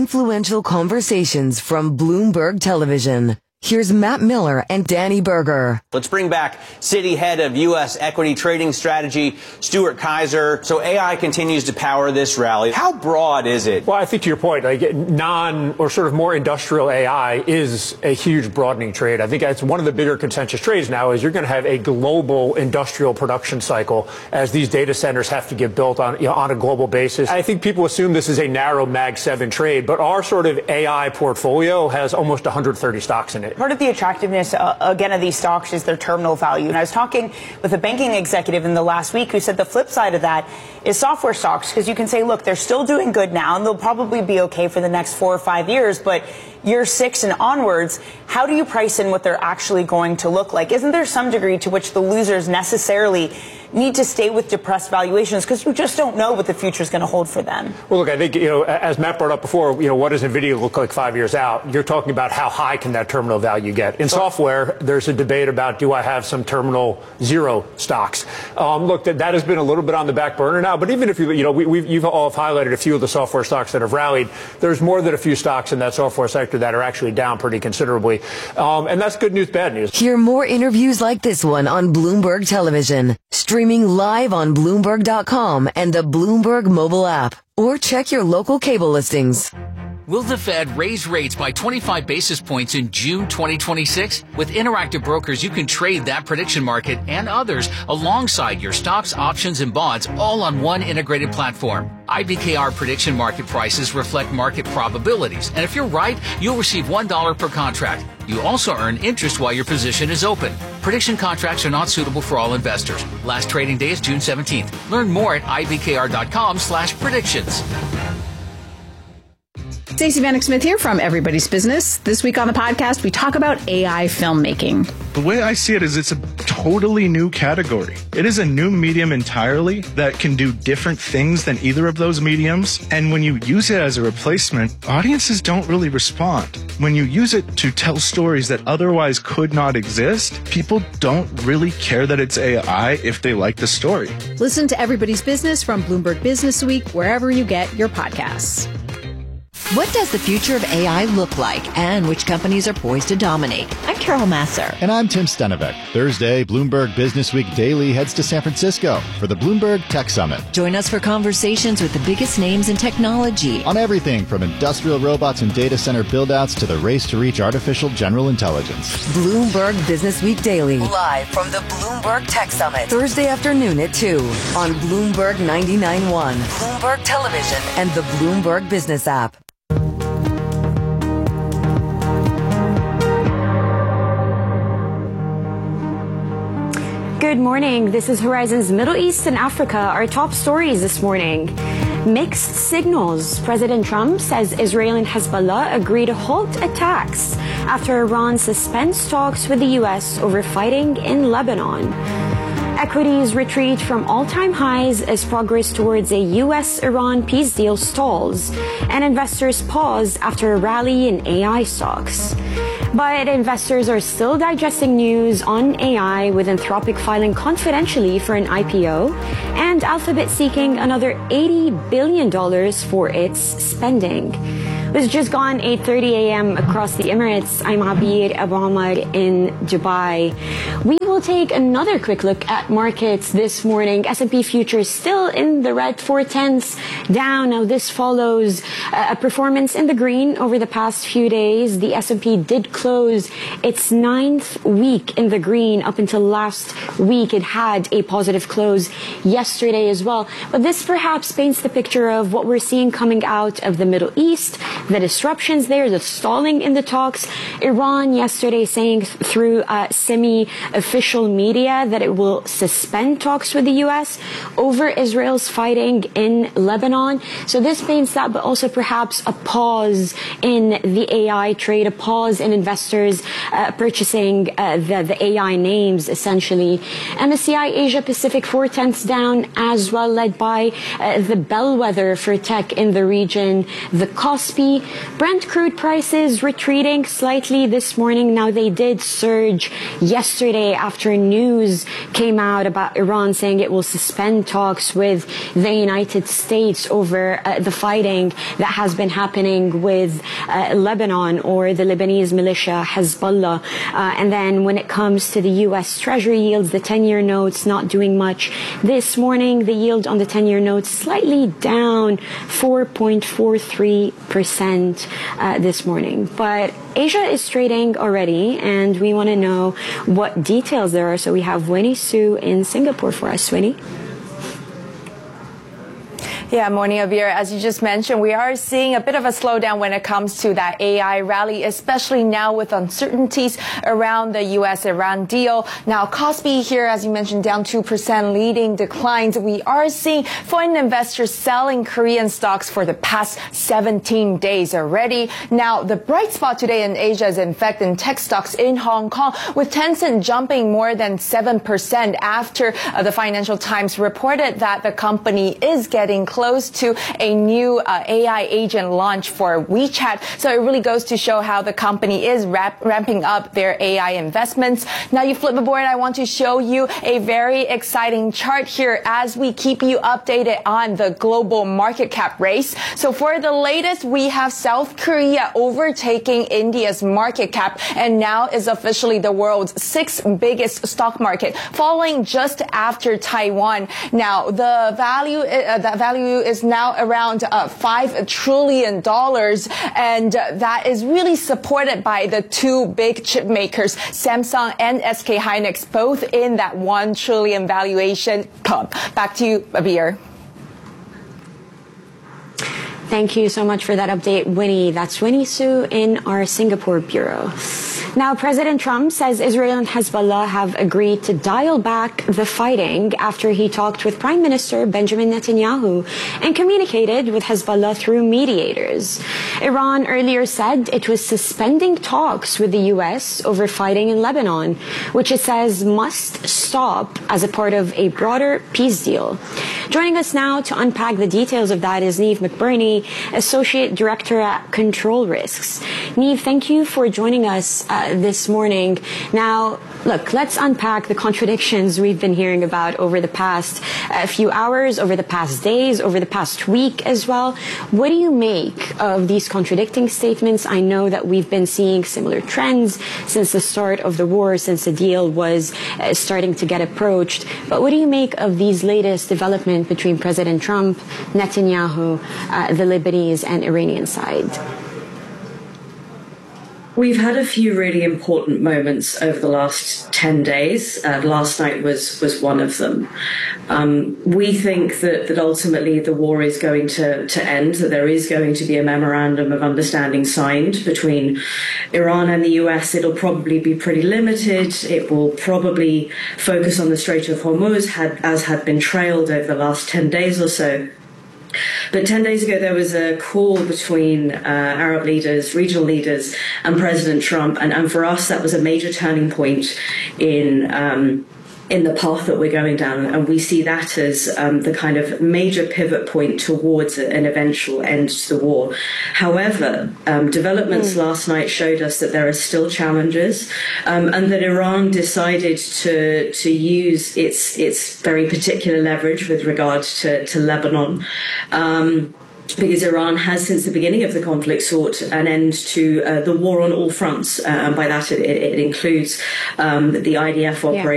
influential conversations from Bloomberg Television. Here's Matt Miller and Danny Berger. Let's bring back City Head of U.S. Equity Trading Strategy, Stuart Kaiser. So AI continues to power this rally. How broad is it? Well, I think to your point, like or sort of more industrial AI is a huge broadening trade. I think it's one of the bigger consensus trades now is you're going to have a global industrial production cycle as these data centers have to get built on a global basis. I think people assume this is a narrow Mag 7 trade, but our sort of AI portfolio has almost 130 stocks in it. Part of the attractiveness, again, of these stocks is their terminal value. And I was talking with a banking executive in the last week who said the flip side of that is software stocks, because you can say, look, they're still doing good now and they'll probably be okay for the next 4 or 5 years. But year 6 and onwards, how do you price in what they're actually going to look like? Isn't there some degree to which the losers necessarily need to stay with depressed valuations because you just don't know what the future is going to hold for them? Well, look, I think, as Matt brought up before, what does NVIDIA look like 5 years out? You're talking about how high can that terminal value get? In software, there's a debate about, do I have some terminal zero stocks? Look, that has been a little bit on the back burner now, but even if you've all highlighted a few of the software stocks that have rallied, there's more than a few stocks in that software sector that are actually down pretty considerably. And that's good news, bad news. Hear more interviews like this one on Bloomberg Television, streaming live on Bloomberg.com and the Bloomberg mobile app, or check your local cable listings. Will the Fed raise rates by 25 basis points in June 2026? With Interactive Brokers, you can trade that prediction market and others alongside your stocks, options, and bonds all on one integrated platform. IBKR prediction market prices reflect market probabilities, and if you're right, you'll receive $1 per contract. You also earn interest while your position is open. Prediction contracts are not suitable for all investors. Last trading day is June 17th. Learn more at ibkr.com/predictions. Stacey Vanek Smith here from Everybody's Business. This week on the podcast, we talk about AI filmmaking. The way I see it is it's a totally new category. It is a new medium entirely that can do different things than either of those mediums. And when you use it as a replacement, audiences don't really respond. When you use it to tell stories that otherwise could not exist, people don't really care that it's AI if they like the story. Listen to Everybody's Business from Bloomberg Business Week, wherever you get your podcasts. What does the future of AI look like, and which companies are poised to dominate? I'm Carol Masser. And I'm Tim Stenovec. Thursday, Bloomberg Business Week Daily heads to San Francisco for the Bloomberg Tech Summit. Join us for conversations with the biggest names in technology. On everything from industrial robots and data center build-outs to the race to reach artificial general intelligence. Bloomberg Business Week Daily. Live from the Bloomberg Tech Summit. Thursday afternoon at 2 on Bloomberg 99.1, Bloomberg Television, and the Bloomberg Business app. Good morning. This is Horizon's Middle East and Africa. Our top stories this morning. Mixed signals. President Trump says Israel and Hezbollah agree to halt attacks after Iran suspends talks with the U.S. over fighting in Lebanon. Equities retreat from all-time highs as progress towards a U.S.-Iran peace deal stalls, and investors pause after a rally in AI stocks. But investors are still digesting news on AI, with Anthropic filing confidentially for an IPO and Alphabet seeking another $80 billion for its spending. It's just gone 8:30 a.m. across the Emirates. I'm Abir Abu Amar in Dubai. We will take another quick look at markets this morning. S&P futures still in the red, 4/10 down. Now this follows a performance in the green over the past few days. The S&P did close its 9th week in the green. Up until last week, it had a positive close yesterday as well. But this perhaps paints the picture of what we're seeing coming out of the Middle East. The disruptions there, the stalling in the talks. Iran yesterday saying through semi-official media that it will suspend talks with the U.S. over Israel's fighting in Lebanon. So this paints that, but also perhaps a pause in the AI trade, a pause in investors purchasing the AI names, essentially. MSCI Asia Pacific 4/10 down as well, led by the bellwether for tech in the region, the Kospi. Brent crude prices retreating slightly this morning. Now they did surge yesterday after after news came out about Iran saying it will suspend talks with the United States over the fighting that has been happening with Lebanon or the Lebanese militia Hezbollah. And then when it comes to the U.S. Treasury yields, the 10-year notes not doing much. This morning, the yield on the 10-year notes slightly down 4.43% this morning. But Asia is trading already, and we want to know what details there are. So we have Winnie Su in Singapore for us. Winnie? Yeah, morning, Abir. As you just mentioned, we are seeing a bit of a slowdown when it comes to that AI rally, especially now with uncertainties around the U.S.-Iran deal. Now, Kospi here, as you mentioned, down 2%, leading declines. We are seeing foreign investors selling Korean stocks for the past 17 days already. Now, the bright spot today in Asia is, in fact, in tech stocks in Hong Kong, with Tencent jumping more than 7% after the Financial Times reported that the company is getting close to a new AI agent launch for WeChat. So it really goes to show how the company is ramping up their AI investments. Now you flip aboard, I want to show you a very exciting chart here as we keep you updated on the global market cap race. So for the latest, we have South Korea overtaking India's market cap and now is officially the world's 6th biggest stock market, following just after Taiwan. Now the value is now around $5 trillion, and that is really supported by the two big chip makers, Samsung and SK Hynix, both in that $1 trillion valuation club. Back to you, Abir. Thank you so much for that update, Winnie. That's Winnie Su in our Singapore bureau. Now, President Trump says Israel and Hezbollah have agreed to dial back the fighting after he talked with Prime Minister Benjamin Netanyahu and communicated with Hezbollah through mediators. Iran earlier said it was suspending talks with the U.S. over fighting in Lebanon, which it says must stop as a part of a broader peace deal. Joining us now to unpack the details of that is Niamh McBurney, Associate Director at Control Risks. Niamh, thank you for joining us this morning. Now, look, let's unpack the contradictions we've been hearing about over the past few hours, over the past days, over the past week as well. What do you make of these contradicting statements? I know that we've been seeing similar trends since the start of the war, since the deal was starting to get approached. But what do you make of these latest developments between President Trump, Netanyahu, the Lebanese and Iranian side? We've had a few really important moments over the last 10 days. Last night was one of them. We think that ultimately the war is going to end, that there is going to be a memorandum of understanding signed between Iran and the US. It'll probably be pretty limited. It will probably focus on the Strait of Hormuz, as had been trailed over the last 10 days or so. But 10 days ago, there was a call between Arab leaders, regional leaders, and President Trump. And for us, that was a major turning point in the path that we're going down. And we see that as the kind of major pivot point towards an eventual end to the war. However, developments last night showed us that there are still challenges, and that Iran decided to use its very particular leverage with regard to Lebanon. Because Iran has, since the beginning of the conflict, sought an end to the war on all fronts. And by that, it includes the IDF operation.